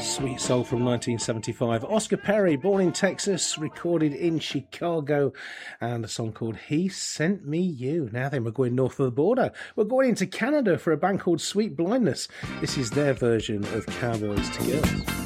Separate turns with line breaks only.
Sweet Soul from 1975. Oscar Perry, born in Texas, recorded in Chicago, and a song called He Sent Me You. Now then, we're going north of the border. We're going into Canada for a band called Sweet Blindness. This is their version of Cowboys to Girls.